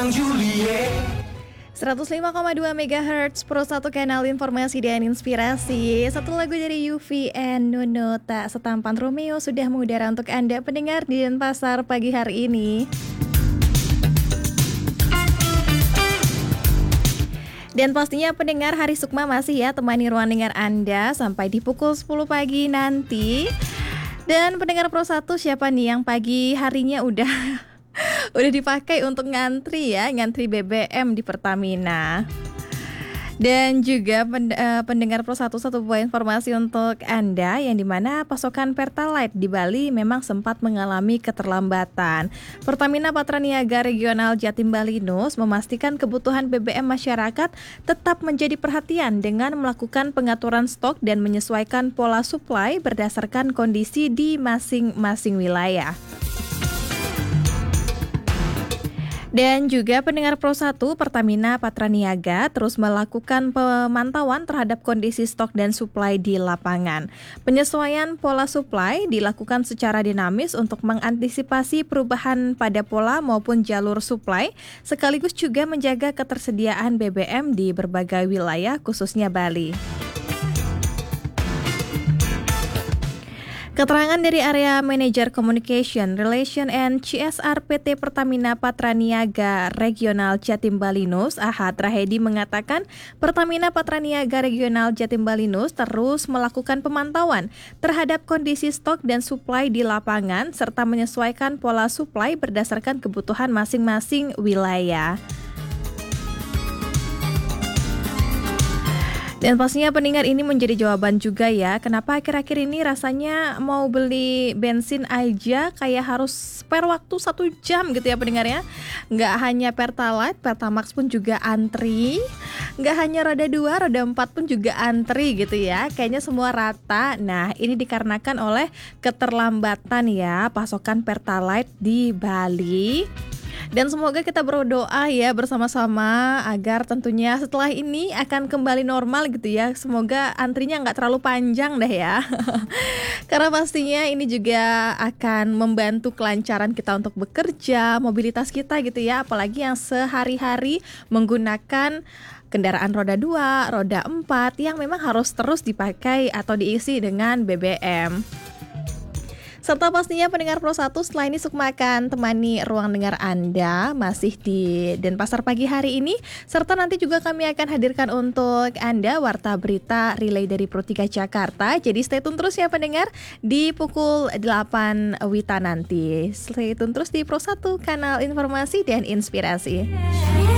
105,2 MHz Pro 1 kanal informasi dan inspirasi. Satu lagu dari Yufi and Nuno, Tak Setampan Romeo, sudah mengudara untuk Anda pendengar di Denpasar pagi hari ini. Dan pastinya pendengar, Hari Sukma masih ya temani ruang dengar Anda sampai di pukul 10 pagi nanti. Dan pendengar Pro 1, siapa nih yang pagi harinya udah dipakai untuk ngantri BBM di Pertamina. Dan juga pendengar Pro 1, satu buah informasi untuk Anda, yang dimana pasokan Pertalite di Bali memang sempat mengalami keterlambatan. Pertamina Patraniaga Regional Jatim Balinus memastikan kebutuhan BBM masyarakat tetap menjadi perhatian dengan melakukan pengaturan stok dan menyesuaikan pola suplai berdasarkan kondisi di masing-masing wilayah. Dan juga pendengar Pro 1, Pertamina Patraniaga terus melakukan pemantauan terhadap kondisi stok dan suplai di lapangan. Penyesuaian pola suplai dilakukan secara dinamis untuk mengantisipasi perubahan pada pola maupun jalur suplai, sekaligus juga menjaga ketersediaan BBM di berbagai wilayah khususnya Bali. Keterangan dari Area Manager Communication, Relation and CSR PT Pertamina Patraniaga Regional Jatim Balinus, Ahad Rahedi, mengatakan Pertamina Patraniaga Regional Jatim Balinus terus melakukan pemantauan terhadap kondisi stok dan suplai di lapangan serta menyesuaikan pola suplai berdasarkan kebutuhan masing-masing wilayah. Dan pastinya pendengar, ini menjadi jawaban juga ya, kenapa akhir-akhir ini rasanya mau beli bensin aja kayak harus spare waktu 1 jam gitu ya pendengar ya. Nggak hanya Pertalite, Pertamax pun juga antri. Nggak hanya roda 2, roda 4 pun juga antri gitu ya. Kayaknya semua rata. Nah, ini dikarenakan oleh keterlambatan ya pasokan Pertalite di Bali. Dan semoga kita berdoa ya bersama-sama agar tentunya setelah ini akan kembali normal gitu ya. Semoga antrinya nggak terlalu panjang deh ya. Karena pastinya ini juga akan membantu kelancaran kita untuk bekerja, mobilitas kita gitu ya. Apalagi yang sehari-hari menggunakan kendaraan roda 2, roda 4 yang memang harus terus dipakai atau diisi dengan BBM. Serta pastinya pendengar Pro 1, setelah ini Sukma akan temani ruang dengar Anda masih di Denpasar pagi hari ini. Serta nanti juga kami akan hadirkan untuk Anda warta berita relay dari Pro 3 Jakarta. Jadi stay tune terus ya pendengar di pukul 8 WITA nanti. Stay tune terus di Pro 1, kanal informasi dan inspirasi.